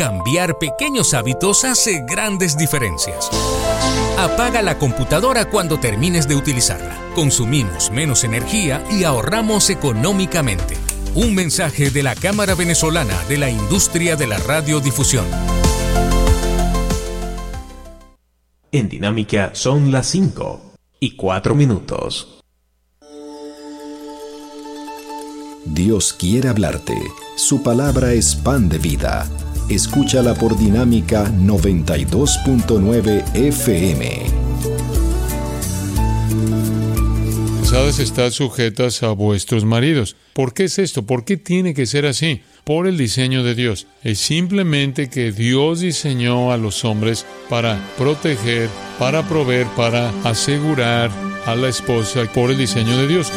cambiar pequeños hábitos hace grandes diferencias. Apaga la computadora cuando termines de utilizarla. Consumimos menos energía y ahorramos económicamente. Un mensaje de la Cámara Venezolana de la Industria de la Radiodifusión. En Dinámica son las 5:04. Dios quiere hablarte. Su palabra es pan de vida. Escúchala por Dinámica 92.9 FM. Casadas, estad sujetas a vuestros maridos. ¿Por qué es esto? ¿Por qué tiene que ser así? Por el diseño de Dios. Es simplemente que Dios diseñó a los hombres para proteger, para proveer, para asegurar a la esposa por el diseño de Dios.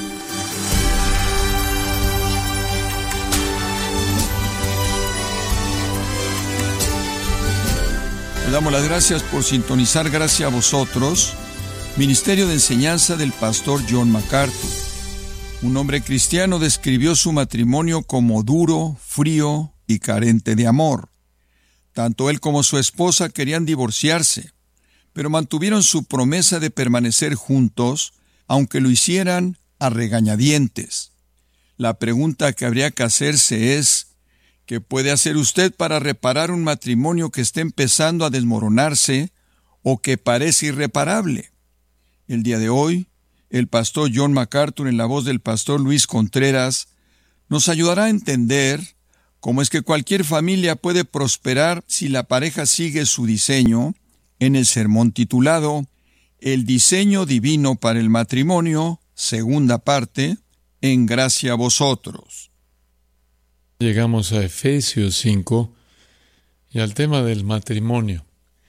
Le damos las gracias por sintonizar Gracia a Vosotros, Ministerio de Enseñanza del pastor John MacArthur. Un hombre cristiano describió su matrimonio como duro, frío y carente de amor. Tanto él como su esposa querían divorciarse, pero mantuvieron su promesa de permanecer juntos, aunque lo hicieran a regañadientes. La pregunta que habría que hacerse es: ¿qué puede hacer usted para reparar un matrimonio que está empezando a desmoronarse o que parece irreparable? El día de hoy, el pastor John MacArthur, en la voz del pastor Luis Contreras, nos ayudará a entender cómo es que cualquier familia puede prosperar si la pareja sigue su diseño, en el sermón titulado El diseño divino para el matrimonio, segunda parte, en Gracia a Vosotros. Llegamos a Efesios 5 y al tema del matrimonio.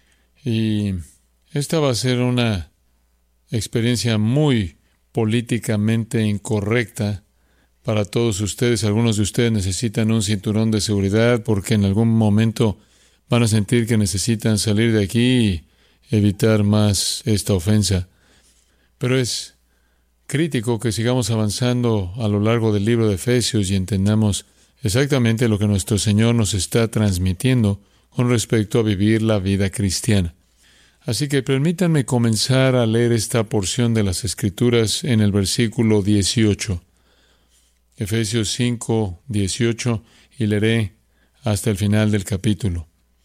Y esta va a ser una experiencia muy políticamente incorrecta para todos ustedes. Algunos de ustedes necesitan un cinturón de seguridad porque en algún momento van a sentir que necesitan salir de aquí y evitar más esta ofensa. Pero es crítico que sigamos avanzando a lo largo del libro de Efesios y entendamos exactamente lo que nuestro Señor nos está transmitiendo con respecto a vivir la vida cristiana. Así que permítanme comenzar a leer esta porción de las Escrituras en el versículo 18. Efesios 5, 18, y leeré hasta el final del capítulo.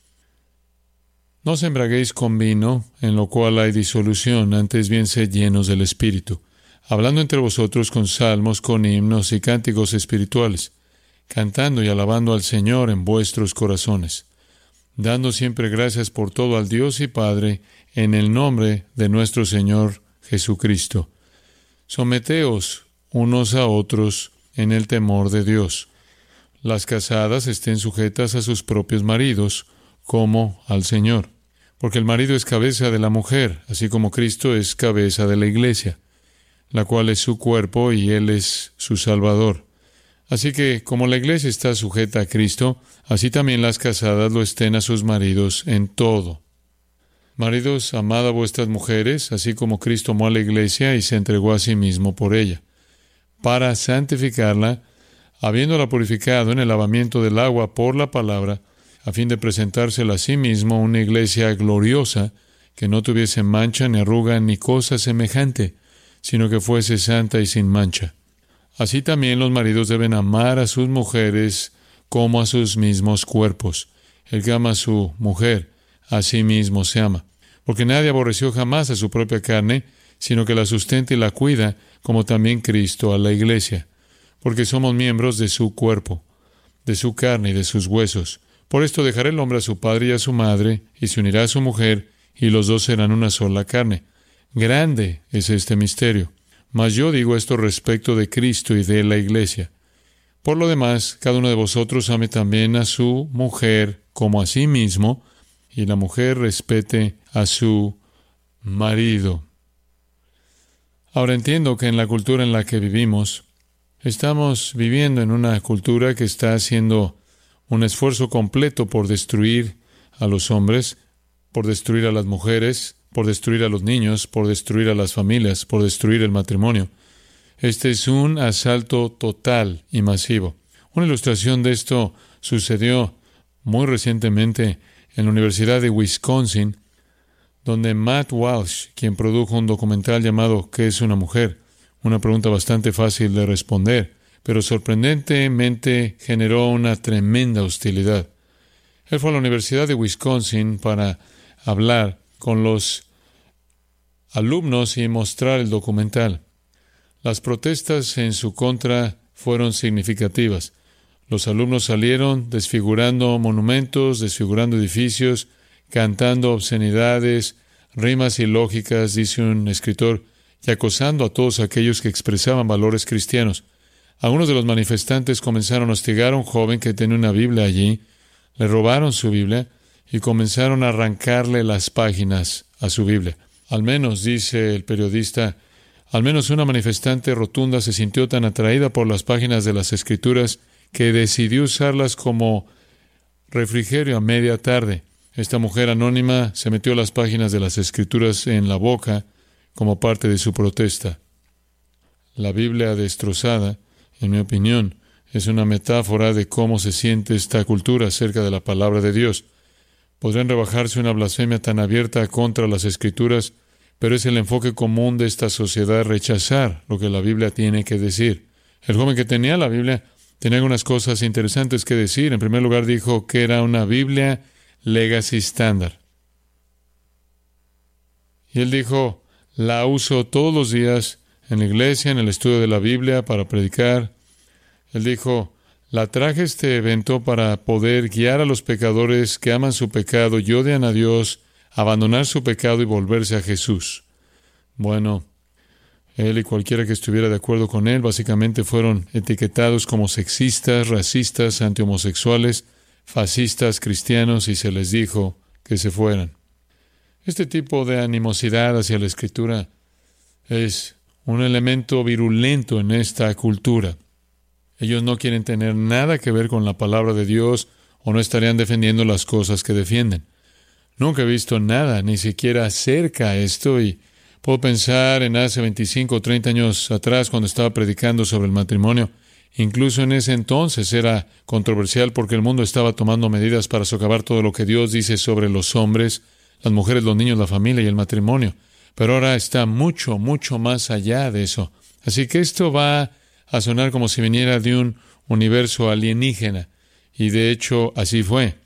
No os embraguéis con vino, en lo cual hay disolución, antes bien sed llenos del Espíritu, hablando entre vosotros con salmos, con himnos y cánticos espirituales, cantando y alabando al Señor en vuestros corazones, dando siempre gracias por todo al Dios y Padre, en el nombre de nuestro Señor Jesucristo. Someteos unos a otros en el temor de Dios. Las casadas estén sujetas a sus propios maridos, como al Señor, porque el marido es cabeza de la mujer, así como Cristo es cabeza de la iglesia, la cual es su cuerpo y Él es su Salvador. Así que, como la iglesia está sujeta a Cristo, así también las casadas lo estén a sus maridos en todo. Maridos, amad a vuestras mujeres, así como Cristo amó a la iglesia y se entregó a sí mismo por ella, para santificarla, habiéndola purificado en el lavamiento del agua por la palabra, a fin de presentársela a sí mismo una iglesia gloriosa, que no tuviese mancha, ni arruga, ni cosa semejante, sino que fuese santa y sin mancha. Así también los maridos deben amar a sus mujeres como a sus mismos cuerpos. El que ama a su mujer, a sí mismo se ama. Porque nadie aborreció jamás a su propia carne, sino que la sustenta y la cuida, como también Cristo a la iglesia. Porque somos miembros de su cuerpo, de su carne y de sus huesos. Por esto dejará el hombre a su padre y a su madre, y se unirá a su mujer, y los dos serán una sola carne. Grande es este misterio. Mas yo digo esto respecto de Cristo y de la iglesia. Por lo demás, cada uno de vosotros ame también a su mujer como a sí mismo, y la mujer respete a su marido. Ahora entiendo que en la cultura en la que vivimos, estamos viviendo en una cultura que está haciendo un esfuerzo completo por destruir a los hombres, por destruir a las mujeres, por destruir a los niños, por destruir a las familias, por destruir el matrimonio. Este es un asalto total y masivo. Una ilustración de esto sucedió muy recientemente en la Universidad de Wisconsin, donde Matt Walsh, quien produjo un documental llamado ¿Qué es una mujer? Una pregunta bastante fácil de responder, pero sorprendentemente generó una tremenda hostilidad. Él fue a la Universidad de Wisconsin para hablar con los alumnos y mostrar el documental. Las protestas en su contra fueron significativas. Los alumnos salieron desfigurando monumentos, desfigurando edificios, cantando obscenidades, rimas ilógicas, dice un escritor, y acosando a todos aquellos que expresaban valores cristianos. Algunos de los manifestantes comenzaron a hostigar a un joven que tenía una Biblia allí, le robaron su Biblia y comenzaron a arrancarle las páginas a su Biblia. Al menos, dice el periodista, al menos una manifestante rotunda se sintió tan atraída por las páginas de las Escrituras que decidió usarlas como refrigerio a media tarde. Esta mujer anónima se metió las páginas de las Escrituras en la boca como parte de su protesta. La Biblia destrozada, en mi opinión, es una metáfora de cómo se siente esta cultura acerca de la palabra de Dios. Podrían rebajarse una blasfemia tan abierta contra las Escrituras, pero es el enfoque común de esta sociedad rechazar lo que la Biblia tiene que decir. El joven que tenía la Biblia tenía algunas cosas interesantes que decir. En primer lugar, dijo que era una Biblia Legacy Standard. Y él dijo, la uso todos los días en la iglesia, en el estudio de la Biblia, para predicar. Él dijo, la traje a este evento para poder guiar a los pecadores que aman su pecado y odian a Dios, abandonar su pecado y volverse a Jesús. Bueno, él y cualquiera que estuviera de acuerdo con él básicamente fueron etiquetados como sexistas, racistas, antihomosexuales, fascistas, cristianos, y se les dijo que se fueran. Este tipo de animosidad hacia la Escritura es un elemento virulento en esta cultura. Ellos no quieren tener nada que ver con la palabra de Dios o no estarían defendiendo las cosas que defienden. Nunca he visto nada, ni siquiera cerca a esto, y puedo pensar en hace 25 o 30 años atrás cuando estaba predicando sobre el matrimonio. Incluso en ese entonces era controversial porque el mundo estaba tomando medidas para socavar todo lo que Dios dice sobre los hombres, las mujeres, los niños, la familia y el matrimonio. Pero ahora está mucho, mucho más allá de eso. Así que esto va a sonar como si viniera de un universo alienígena. Y de hecho, así fue.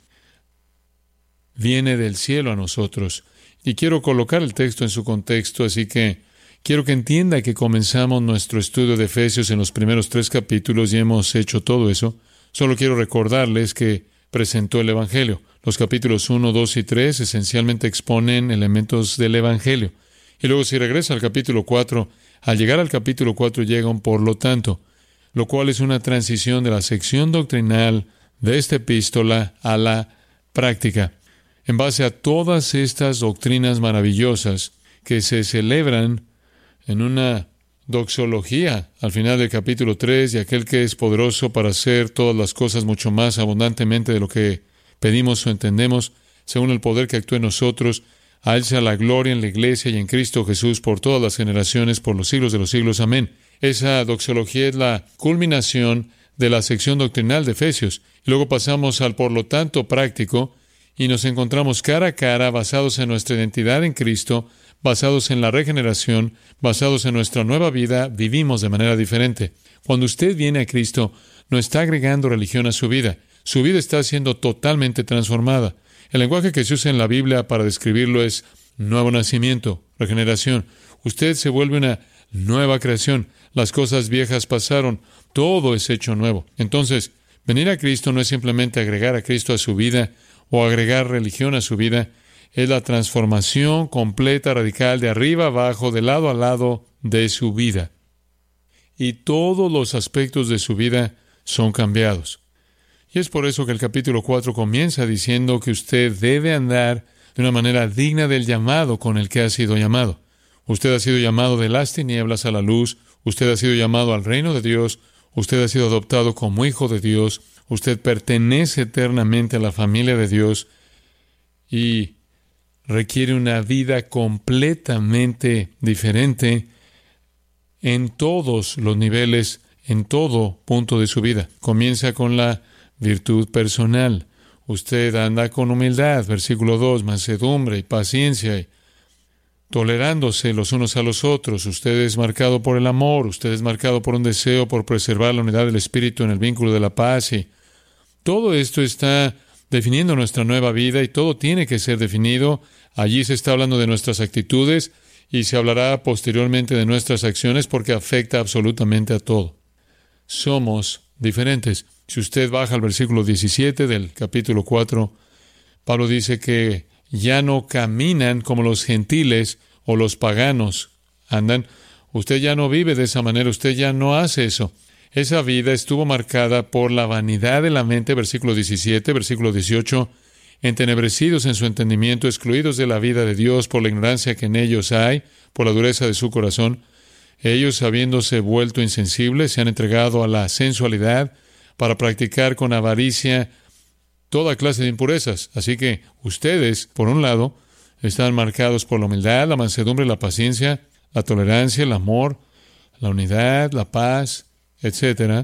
Viene del cielo a nosotros. Y quiero colocar el texto en su contexto, así que quiero que entienda que comenzamos nuestro estudio de Efesios en los primeros 3 capítulos y hemos hecho todo eso. Solo quiero recordarles que presentó el Evangelio. Los capítulos 1, 2 y 3 esencialmente exponen elementos del Evangelio. Y luego si regresa al capítulo 4, al llegar al capítulo 4 llega un por lo tanto, lo cual es una transición de la sección doctrinal de esta epístola a la práctica. En base a todas estas doctrinas maravillosas que se celebran en una doxología al final del capítulo 3, y aquel que es poderoso para hacer todas las cosas mucho más abundantemente de lo que pedimos o entendemos, según el poder que actúa en nosotros, a Él sea la gloria en la Iglesia y en Cristo Jesús por todas las generaciones, por los siglos de los siglos. Amén. Esa doxología es la culminación de la sección doctrinal de Efesios. Y luego pasamos al por lo tanto práctico y nos encontramos cara a cara, basados en nuestra identidad en Cristo, basados en la regeneración, basados en nuestra nueva vida, vivimos de manera diferente. Cuando usted viene a Cristo, no está agregando religión a su vida. Su vida está siendo totalmente transformada. El lenguaje que se usa en la Biblia para describirlo es nuevo nacimiento, regeneración. Usted se vuelve una nueva creación. Las cosas viejas pasaron, todo es hecho nuevo. Entonces, venir a Cristo no es simplemente agregar a Cristo a su vida o agregar religión a su vida. Es la transformación completa, radical, de arriba a abajo, de lado a lado de su vida. Y todos los aspectos de su vida son cambiados. Y es por eso que el capítulo 4 comienza diciendo que usted debe andar de una manera digna del llamado con el que ha sido llamado. Usted ha sido llamado de las tinieblas a la luz. Usted ha sido llamado al reino de Dios. Usted ha sido adoptado como hijo de Dios. Usted pertenece eternamente a la familia de Dios y requiere una vida completamente diferente en todos los niveles, en todo punto de su vida. Comienza con la virtud personal. Usted anda con humildad, versículo 2, mansedumbre y paciencia, y tolerándose los unos a los otros. Usted es marcado por el amor, usted es marcado por un deseo por preservar la unidad del Espíritu en el vínculo de la paz. Y todo esto está definiendo nuestra nueva vida y todo tiene que ser definido. Allí se está hablando de nuestras actitudes y se hablará posteriormente de nuestras acciones porque afecta absolutamente a todo. Somos diferentes. Si usted baja al versículo 17 del capítulo 4, Pablo dice que ya no caminan como los gentiles o los paganos andan. Usted ya no vive de esa manera, usted ya no hace eso. Esa vida estuvo marcada por la vanidad de la mente, versículo 17, versículo 18, entenebrecidos en su entendimiento, excluidos de la vida de Dios por la ignorancia que en ellos hay, por la dureza de su corazón. Ellos, habiéndose vuelto insensibles, se han entregado a la sensualidad para practicar con avaricia toda clase de impurezas. Así que ustedes, por un lado, están marcados por la humildad, la mansedumbre, la paciencia, la tolerancia, el amor, la unidad, la paz, etc.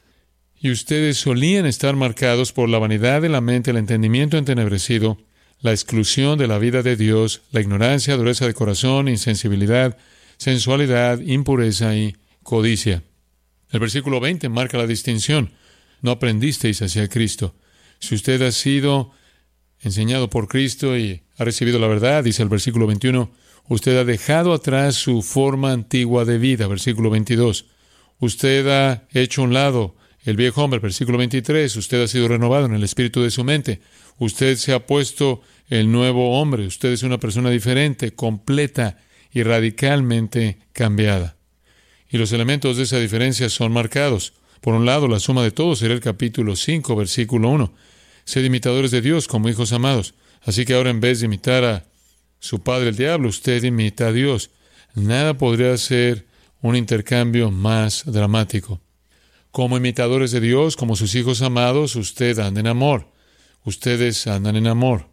Y ustedes solían estar marcados por la vanidad de la mente, el entendimiento entenebrecido, la exclusión de la vida de Dios, la ignorancia, dureza de corazón, insensibilidad, sensualidad, impureza y codicia. El versículo 20 marca la distinción. No aprendisteis hacia Cristo. Si usted ha sido enseñado por Cristo y ha recibido la verdad, dice el versículo 21, usted ha dejado atrás su forma antigua de vida, versículo 22. Usted ha hecho a un lado el viejo hombre, versículo 23. Usted ha sido renovado en el espíritu de su mente. Usted se ha puesto el nuevo hombre. Usted es una persona diferente, completa y radicalmente cambiada. Y los elementos de esa diferencia son marcados. Por un lado, la suma de todo será el capítulo 5, versículo 1. Sed imitadores de Dios como hijos amados. Así que ahora, en vez de imitar a su padre el diablo, usted imita a Dios. Nada podría ser un intercambio más dramático. Como imitadores de Dios, como sus hijos amados, usted anda en amor. Ustedes andan en amor.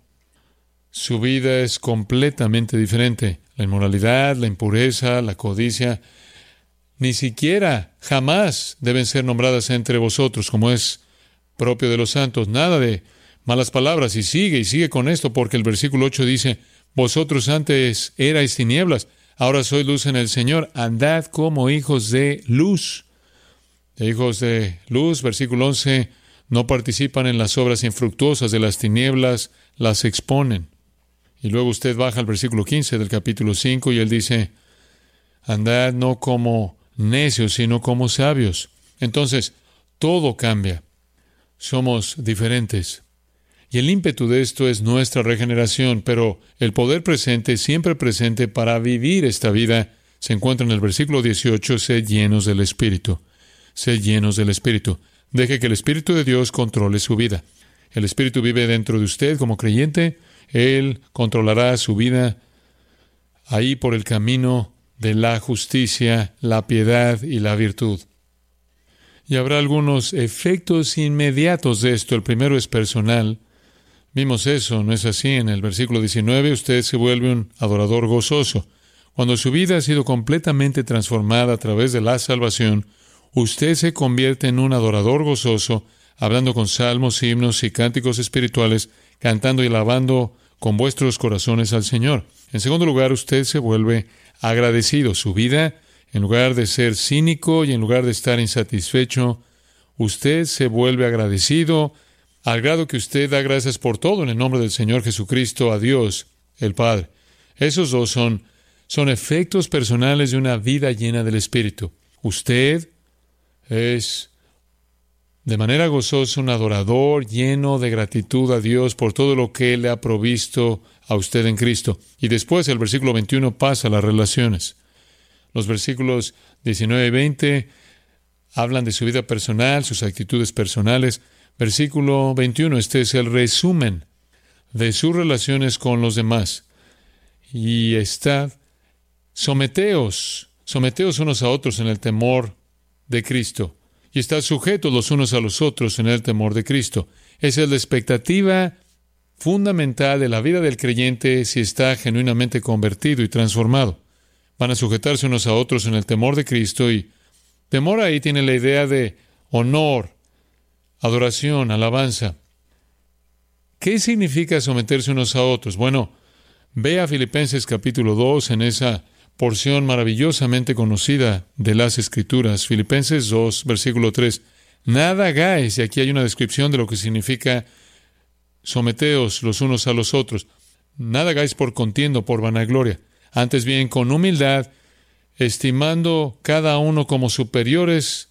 Su vida es completamente diferente. La inmoralidad, la impureza, la codicia, ni siquiera, jamás deben ser nombradas entre vosotros, como es propio de los santos. Nada de malas palabras. Y sigue con esto, porque el versículo 8 dice, vosotros antes erais tinieblas, ahora sois luz en el Señor. Andad como hijos de luz. De hijos de luz, versículo 11, no participan en las obras infructuosas de las tinieblas, las exponen. Y luego usted baja al versículo 15 del capítulo 5 y él dice, andad no como necios, sino como sabios. Entonces, todo cambia. Somos diferentes. Y el ímpetu de esto es nuestra regeneración, pero el poder presente, siempre presente para vivir esta vida, se encuentra en el versículo 18, sed llenos del Espíritu. Sed llenos del Espíritu. Deje que el Espíritu de Dios controle su vida. El Espíritu vive dentro de usted como creyente. Él controlará su vida ahí por el camino de la justicia, la piedad y la virtud. Y habrá algunos efectos inmediatos de esto. El primero es personal. Vimos eso, ¿no es así? En el versículo 19, usted se vuelve un adorador gozoso. Cuando su vida ha sido completamente transformada a través de la salvación, usted se convierte en un adorador gozoso, hablando con salmos, himnos y cánticos espirituales, cantando y alabando con vuestros corazones al Señor. En segundo lugar, usted se vuelve agradecido. Su vida, en lugar de ser cínico y en lugar de estar insatisfecho, usted se vuelve agradecido al grado que usted da gracias por todo en el nombre del Señor Jesucristo a Dios, el Padre. Esos dos son efectos personales de una vida llena del Espíritu. Usted es de manera gozosa un adorador lleno de gratitud a Dios por todo lo que Él le ha provisto a usted en Cristo. Y después el versículo 21 pasa a las relaciones. Los versículos 19 y 20 hablan de su vida personal, sus actitudes personales. Versículo 21, este es el resumen de sus relaciones con los demás. Y someteos unos a otros en el temor de Cristo. Y estad sujetos los unos a los otros en el temor de Cristo. Esa es la expectativa fundamental de la vida del creyente si está genuinamente convertido y transformado. Van a sujetarse unos a otros en el temor de Cristo, y temor ahí tiene la idea de honor, adoración, alabanza. ¿Qué significa someterse unos a otros? Bueno, ve a Filipenses capítulo 2 en esa porción maravillosamente conocida de las Escrituras. Filipenses 2, versículo 3. Nada hagáis, y aquí hay una descripción de lo que significa someteos los unos a los otros. Nada hagáis por contienda o por vanagloria. Antes bien, con humildad, estimando cada uno como superiores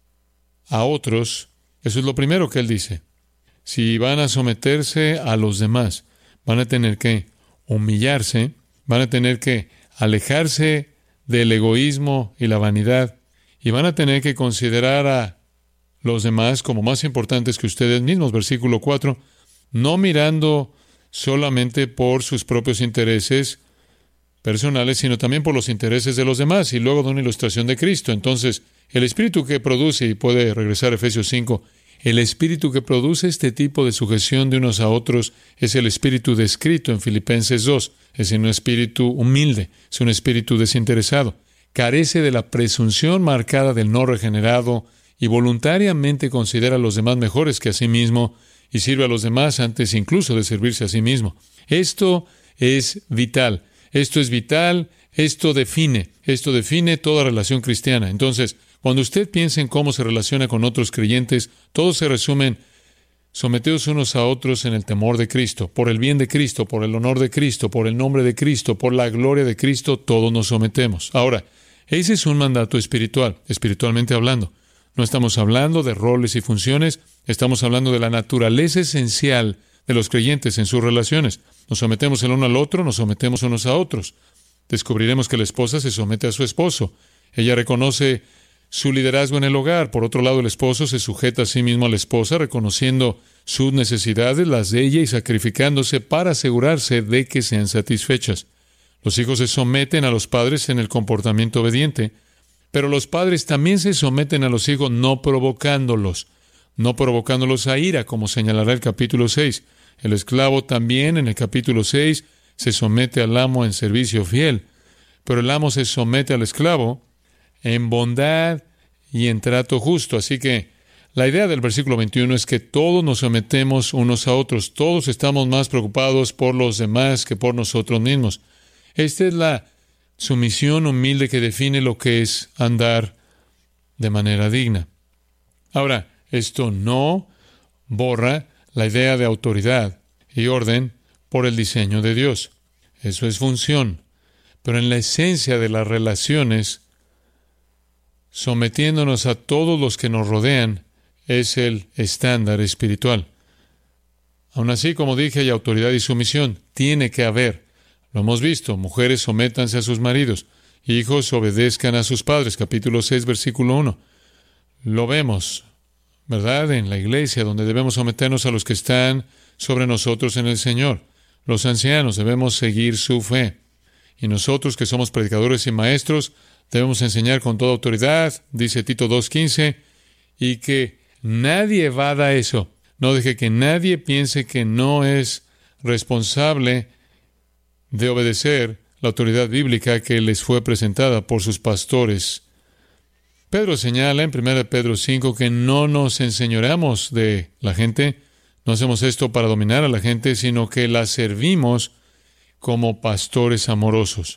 a otros. Eso es lo primero que él dice. Si van a someterse a los demás, van a tener que humillarse, van a tener que alejarse del egoísmo y la vanidad, y van a tener que considerar a los demás como más importantes que ustedes mismos. Versículo 4, no mirando solamente por sus propios intereses personales, sino también por los intereses de los demás, y luego de una ilustración de Cristo. Entonces, el espíritu que produce, y puede regresar a Efesios 5, el espíritu que produce este tipo de sujeción de unos a otros es el espíritu descrito en Filipenses 2. Es un espíritu humilde, es un espíritu desinteresado. Carece de la presunción marcada del no regenerado y voluntariamente considera a los demás mejores que a sí mismo y sirve a los demás antes incluso de servirse a sí mismo. Esto es vital. Esto es vital. Esto define toda relación cristiana. Entonces, cuando usted piensa en cómo se relaciona con otros creyentes, todos se resumen: someteos unos a otros en el temor de Cristo, por el bien de Cristo, por el honor de Cristo, por el nombre de Cristo, por la gloria de Cristo, todos nos sometemos. Ahora, ese es un mandato espiritual, espiritualmente hablando. No estamos hablando de roles y funciones, estamos hablando de la naturaleza esencial de los creyentes en sus relaciones. Nos sometemos el uno al otro, nos sometemos unos a otros. Descubriremos que la esposa se somete a su esposo. Ella reconoce su liderazgo en el hogar. Por otro lado, el esposo se sujeta a sí mismo a la esposa, reconociendo sus necesidades, las de ella, y sacrificándose para asegurarse de que sean satisfechas. Los hijos se someten a los padres en el comportamiento obediente, pero los padres también se someten a los hijos no provocándolos a ira, como señalará el capítulo 6. El esclavo también, en el capítulo 6, se somete al amo en servicio fiel, pero el amo se somete al esclavo en bondad y en trato justo. Así que la idea del versículo 21 es que todos nos sometemos unos a otros. Todos estamos más preocupados por los demás que por nosotros mismos. Esta es la sumisión humilde que define lo que es andar de manera digna. Ahora, esto no borra la idea de autoridad y orden por el diseño de Dios. Eso es función. Pero en la esencia de las relaciones, sometiéndonos a todos los que nos rodean, es el estándar espiritual. Aún así, como dije, hay autoridad y sumisión. Tiene que haber. Lo hemos visto. Mujeres, sométanse a sus maridos. Hijos, obedezcan a sus padres. Capítulo 6, versículo 1. Lo vemos, ¿verdad?, en la iglesia, donde debemos someternos a los que están sobre nosotros en el Señor. Los ancianos debemos seguir su fe. Y nosotros, que somos predicadores y maestros, debemos enseñar con toda autoridad, dice Tito 2:15, y que nadie evada eso. No deje que nadie piense que no es responsable de obedecer la autoridad bíblica que les fue presentada por sus pastores. Pedro señala en 1 Pedro 5 que no nos enseñoreamos de la gente, no hacemos esto para dominar a la gente, sino que la servimos como pastores amorosos.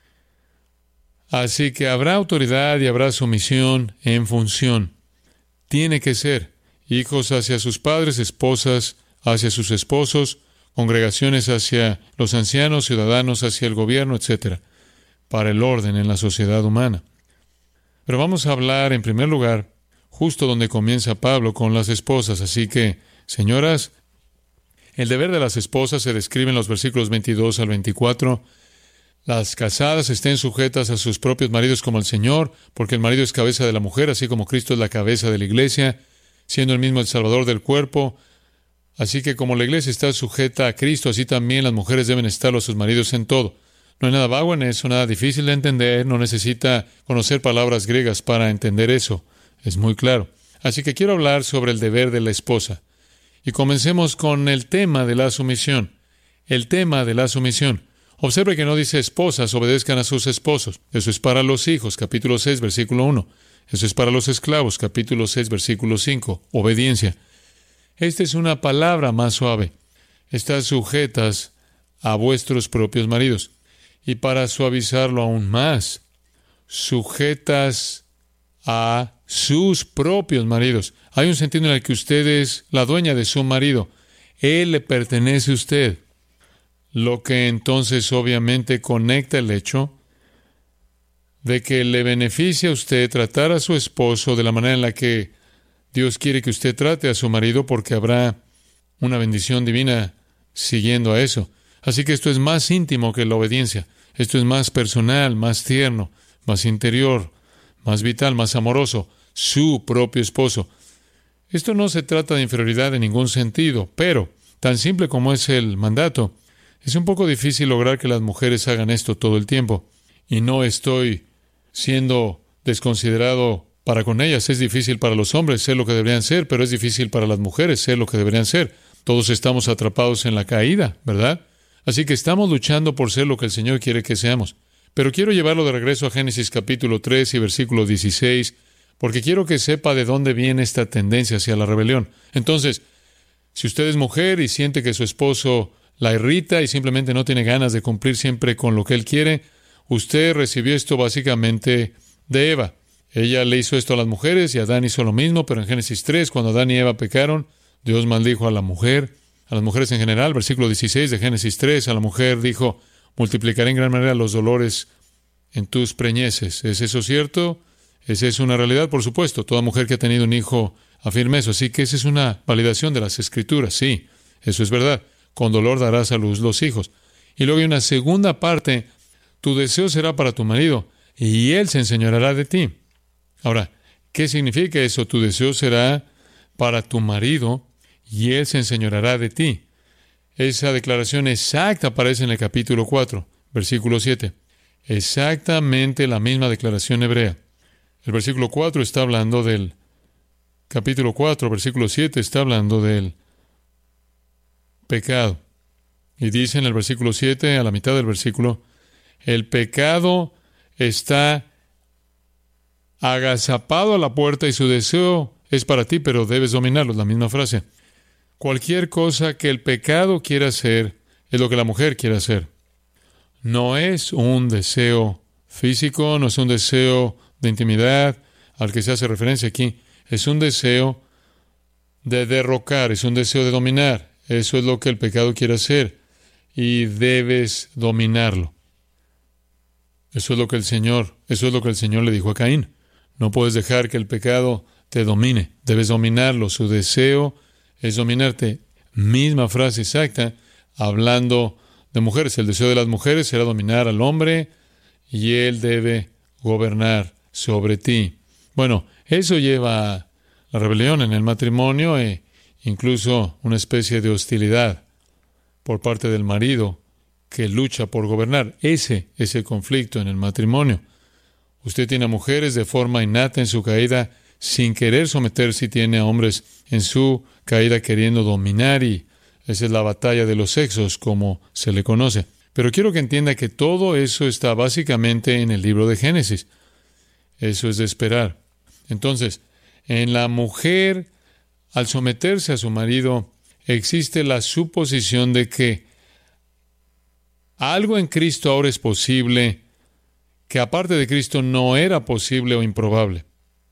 Así que habrá autoridad y habrá sumisión en función. Tiene que ser hijos hacia sus padres, esposas hacia sus esposos, congregaciones hacia los ancianos, ciudadanos hacia el gobierno, etc., para el orden en la sociedad humana. Pero vamos a hablar, en primer lugar, justo donde comienza Pablo, con las esposas. Así que, señoras, el deber de las esposas se describe en los versículos 22 al 24. Las casadas estén sujetas a sus propios maridos como al Señor, porque el marido es cabeza de la mujer, así como Cristo es la cabeza de la iglesia, siendo el mismo el Salvador del cuerpo. Así que como la iglesia está sujeta a Cristo, así también las mujeres deben estarlo a sus maridos en todo. No hay nada vago en eso, nada difícil de entender, no necesita conocer palabras griegas para entender eso. Es muy claro. Así que quiero hablar sobre el deber de la esposa. Y comencemos con el tema de la sumisión. El tema de la sumisión. Observe que no dice esposas obedezcan a sus esposos. Eso es para los hijos, capítulo 6, versículo 1. Eso es para los esclavos, capítulo 6, versículo 5. Obediencia. Esta es una palabra más suave. estad sujetas a vuestros propios maridos. Y para suavizarlo aún más, sujetas a sus propios maridos. Hay un sentido en el que usted es la dueña de su marido. Él le pertenece a usted. Lo que entonces obviamente conecta el hecho de que le beneficia a usted tratar a su esposo de la manera en la que Dios quiere que usted trate a su marido, porque habrá una bendición divina siguiendo a eso. Así que esto es más íntimo que la obediencia. Esto es más personal, más tierno, más interior, más vital, más amoroso. Su propio esposo. Esto no se trata de inferioridad en ningún sentido, pero tan simple como es el mandato, es un poco difícil lograr que las mujeres hagan esto todo el tiempo. Y no estoy siendo desconsiderado para con ellas. Es difícil para los hombres ser lo que deberían ser, pero es difícil para las mujeres ser lo que deberían ser. Todos estamos atrapados en la caída, ¿verdad? Así que estamos luchando por ser lo que el Señor quiere que seamos. Pero quiero llevarlo de regreso a Génesis capítulo 3 y versículo 16, porque quiero que sepa de dónde viene esta tendencia hacia la rebelión. Entonces, si usted es mujer y siente que su esposo la irrita y simplemente no tiene ganas de cumplir siempre con lo que él quiere, usted recibió esto básicamente de Eva. Ella le hizo esto a las mujeres y Adán hizo lo mismo, pero en Génesis 3, cuando Adán y Eva pecaron, Dios maldijo a la mujer, a las mujeres en general. Versículo 16 de Génesis 3, a la mujer dijo: multiplicaré en gran manera los dolores en tus preñeces. ¿Es eso cierto? ¿Esa es una realidad? Por supuesto. Toda mujer que ha tenido un hijo afirma eso. Así que esa es una validación de las Escrituras. Sí, eso es verdad. Con dolor darás a luz los hijos. Y luego hay una segunda parte: tu deseo será para tu marido y él se enseñoreará de ti. Ahora, ¿qué significa eso? Tu deseo será para tu marido y él se enseñoreará de ti. Esa declaración exacta aparece en el capítulo 4, versículo 7. Exactamente la misma declaración hebrea. El versículo 4 está hablando del capítulo 4, versículo 7 está hablando del pecado. Y dice en el versículo 7, a la mitad del versículo, el pecado está agazapado a la puerta y su deseo es para ti, pero debes dominarlo. Es la misma frase. Cualquier cosa que el pecado quiera hacer es lo que la mujer quiere hacer. No es un deseo físico, no es un deseo de intimidad al que se hace referencia aquí. Es un deseo de derrocar, es un deseo de dominar. Eso es lo que el pecado quiere hacer y debes dominarlo. Eso es lo que el Señor le dijo a Caín. No puedes dejar que el pecado te domine. Debes dominarlo. Su deseo es dominarte. Misma frase exacta, hablando de mujeres. El deseo de las mujeres será dominar al hombre y él debe gobernar sobre ti. Bueno, eso lleva a la rebelión en el matrimonio e incluso una especie de hostilidad por parte del marido que lucha por gobernar. Ese es el conflicto en el matrimonio. Usted tiene a mujeres de forma innata en su caída, sin querer someterse, y tiene a hombres en su caída queriendo dominar, y esa es la batalla de los sexos, como se le conoce. Pero quiero que entienda que todo eso está básicamente en el libro de Génesis. Eso es de esperar. Entonces, en la mujer, al someterse a su marido, existe la suposición de que algo en Cristo ahora es posible que aparte de Cristo no era posible o improbable.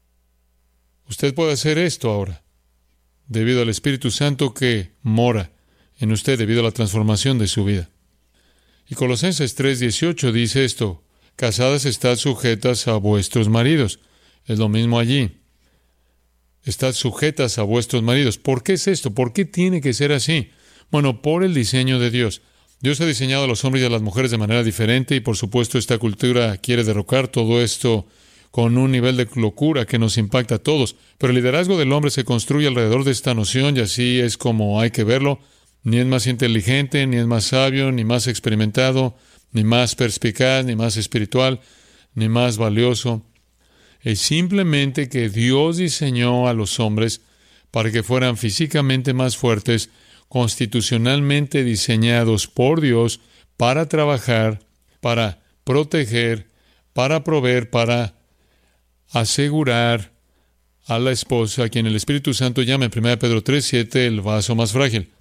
Usted puede hacer esto ahora, debido al Espíritu Santo que mora en usted, debido a la transformación de su vida. Y Colosenses 3:18 dice esto: casadas, estad sujetas a vuestros maridos. Es lo mismo allí. Estad sujetas a vuestros maridos. ¿Por qué es esto? ¿Por qué tiene que ser así? Bueno, por el diseño de Dios. Dios ha diseñado a los hombres y a las mujeres de manera diferente, y por supuesto esta cultura quiere derrocar todo esto con un nivel de locura que nos impacta a todos. Pero el liderazgo del hombre se construye alrededor de esta noción, y así es como hay que verlo. Ni es más inteligente, ni es más sabio, ni más experimentado, ni más perspicaz, ni más espiritual, ni más valioso. Es simplemente que Dios diseñó a los hombres para que fueran físicamente más fuertes, constitucionalmente diseñados por Dios para trabajar, para proteger, para proveer, para asegurar a la esposa, a quien el Espíritu Santo llama en 1 Pedro 3:7 el vaso más frágil.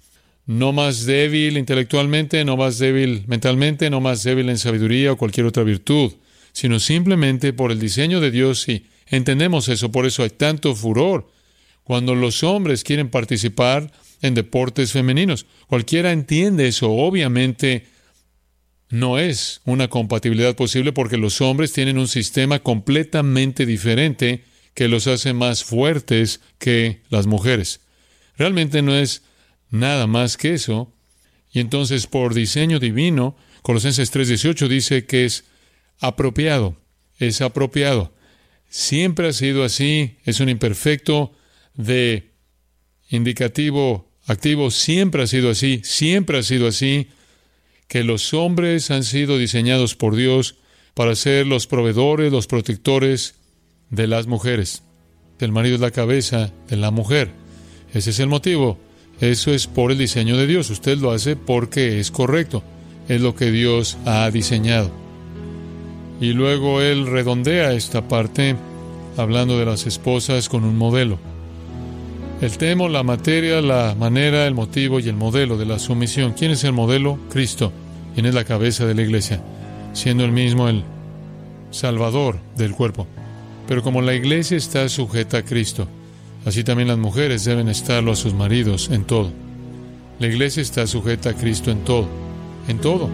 no más débil intelectualmente, no más débil mentalmente, no más débil en sabiduría o cualquier otra virtud, sino simplemente por el diseño de Dios. Y entendemos eso, por eso hay tanto furor cuando los hombres quieren participar en deportes femeninos. Cualquiera entiende eso. Obviamente no es una compatibilidad posible porque los hombres tienen un sistema completamente diferente que los hace más fuertes que las mujeres. Realmente no es nada más que eso. Y entonces, por diseño divino, Colosenses 3:18 dice que es apropiado. Es apropiado. Siempre ha sido así. Es un imperfecto de indicativo activo. Siempre ha sido así. Siempre ha sido así. Que los hombres han sido diseñados por Dios para ser los proveedores, los protectores de las mujeres. El marido es la cabeza de la mujer. Ese es el motivo. Eso es por el diseño de Dios. Usted lo hace porque es correcto. Es lo que Dios ha diseñado. Y luego Él redondea esta parte hablando de las esposas con un modelo. El tema, la materia, la manera, el motivo y el modelo de la sumisión. ¿Quién es el modelo? Cristo. ¿Quién es la cabeza de la iglesia? Siendo Él mismo el Salvador del cuerpo. Pero como la iglesia está sujeta a Cristo, así también las mujeres deben estarlo a sus maridos en todo. La iglesia está sujeta a Cristo en todo. En todo.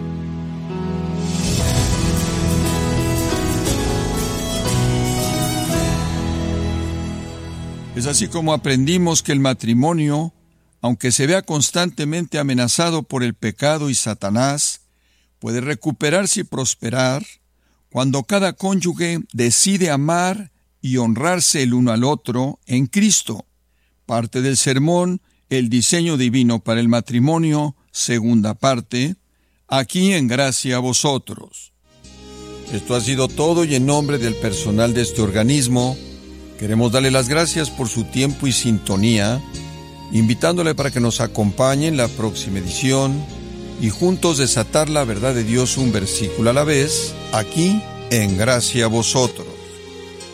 Es así como aprendimos que el matrimonio, aunque se vea constantemente amenazado por el pecado y Satanás, puede recuperarse y prosperar cuando cada cónyuge decide amar y honrarse el uno al otro en Cristo. Parte del sermón, el diseño divino para el matrimonio, segunda parte, aquí en Gracia a Vosotros. Esto ha sido todo y en nombre del personal de este organismo, queremos darle las gracias por su tiempo y sintonía, invitándole para que nos acompañe en la próxima edición y juntos desatar la verdad de Dios un versículo a la vez, aquí en Gracia a Vosotros.